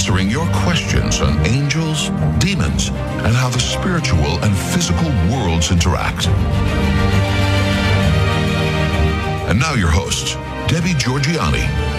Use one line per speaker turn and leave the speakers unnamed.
answering your questions on angels, demons, and how the spiritual and physical worlds interact. And now your host, Debbie Georgianni.